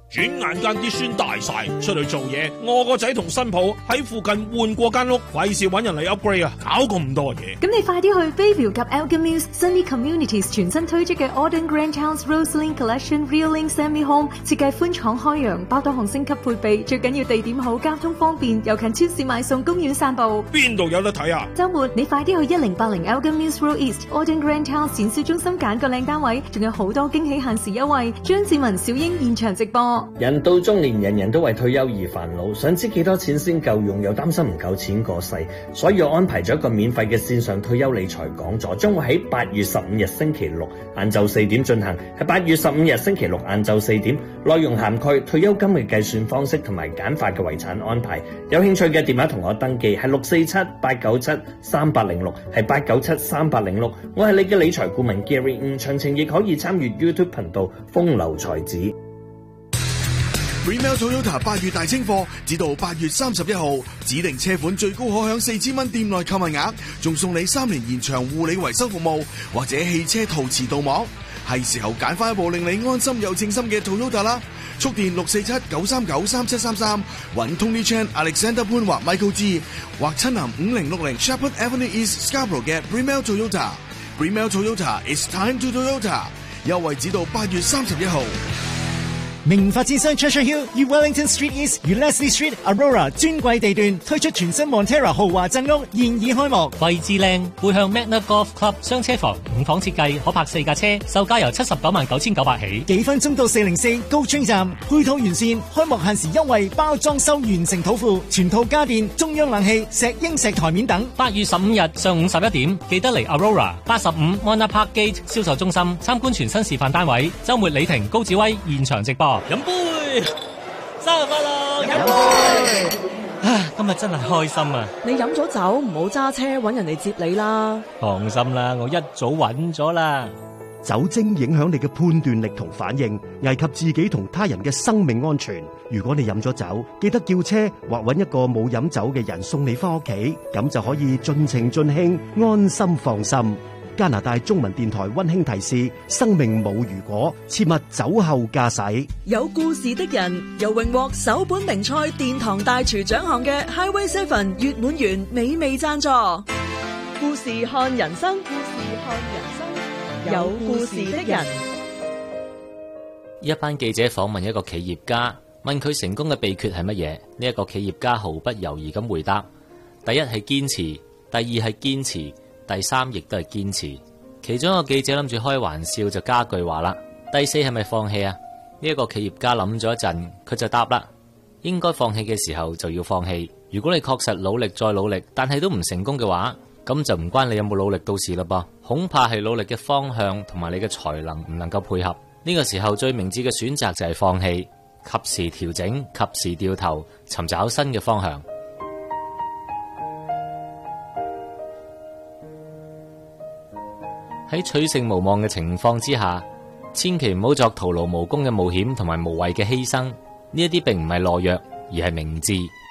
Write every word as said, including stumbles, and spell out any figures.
轉眼間啲孫大晒，出去做嘢，我個仔同新抱喺附近換過間屋，費事揾人嚟 upgrade 啊，搞咁多嘢。 咁你快啲去 Bayview 及 Elgin Mills Sunny Communities 全新推出嘅 Auden Grand House Roseline Collection Real Link Semi Home， 設計寬敞開揚，包多項升級配備，最緊要地點好，交通方便，又近超市買餸、公園散步。 邊度有得睇啊？ 週末你快啲去一零八零 Elgin Mills Road East Auden Grand House 展銷中心揀個靚單位，仲有好多驚喜限時優惠。張志文、小英現場直播。 人到中年，人人都為退休而煩惱，想知幾多錢先夠用，又擔心唔夠錢過世，所以我安排咗一個免費嘅線上退休理財講座，將會喺八月十五日星期六晏晝四點進行，係八月十五日星期六晏晝四點，內容涵蓋退休金嘅計算方式同埋簡化嘅遺產安排。有興趣嘅電話同我登記係六四七八九七三八零六，係八九七三八零六。我係你嘅理財顧問 Gary， 嗯，詳情亦可以參與 YouTube 頻道風流才子。 Bremel Toyota 八月大清貨，直到八月三十一號，指定車款最高可享四千蚊店內購物額，仲送你三年延長護理維修服務，或者汽車陶瓷鍍膜。係時候揀翻一部令你安心又稱心嘅 Toyota 啦！速電六四七九三九三七三三，揾 Tony Chan、Alexander 潘或 Michael G， 或親臨五零六零 Shepherd Avenue East Scarborough 嘅 Bremel Toyota。Bremel Toyota It's time to Toyota， 優惠至到八月三十一號。 明發展商 Treasure Hill 與 Wellington Street East 與 Leslie Street Aurora 尊貴地段推出全新 Montera 豪華鎮屋，現已開幕。 位置靚，背向 Magna Golf Club 雙車房，五房設計，可泊四架車，售價由七十九萬九千九百起。 幾分鐘到四零四高川站，配套完善，開幕限時優惠，包裝修完成土庫，全套家電、中央冷氣、石英石台面等。 八月十五日上午十一點，記得嚟 Aurora 八十五 Mona Park Gate 銷售中心參觀全新示範單位。週末李婷、高志威現場直播。飲杯，生日快樂！飲杯。唉，今日真係開心啊！ 你飲咗酒唔好揸車，搵人嚟接你啦。 放心啦，我一早揾咗啦。 酒精影響你嘅判斷力同反應，危及自己同他人嘅生命安全。如果你飲咗酒，記得叫車或搵一個冇飲酒嘅人送你返屋企，咁就可以盡情盡興，安心放心。加拿大中文電台溫馨提示：生命冇如果，切勿酒後駕駛。 有故事的人由榮獲首本名賽殿堂大廚獎項嘅 Highway Seven 月滿園美味贊助。故事看人生，故事看人生，有故事的人。 一班記者訪問一個企業家，問佢成功嘅秘訣係乜嘢？呢一個企業家毫不猶豫咁回答：第一係堅持，第二係堅持。第三亦都係堅持。其中一個記者諗住開玩笑就加句話啦：第四係咪放棄啊？呢一個企業家諗咗一陣，佢就答啦：應該放棄嘅時候就要放棄。如果你確實努力再努力，但係都唔成功嘅話，咁就唔關你有冇努力到事啦噃。恐怕係努力嘅方向同埋你嘅才能唔能夠配合。呢個時候最明智嘅選擇就係放棄，及時調整，及時掉頭，尋找新嘅方向。喺取勝無望嘅情況之下，千祈唔好作徒勞無功嘅冒險同埋無謂嘅犧牲。呢一啲並唔係懦弱，而係明智。